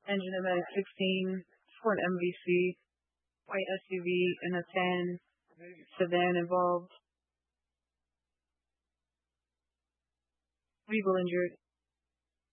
engine of a 16, Ford MVC, white SUV, and a 10 sedan involved. People injured.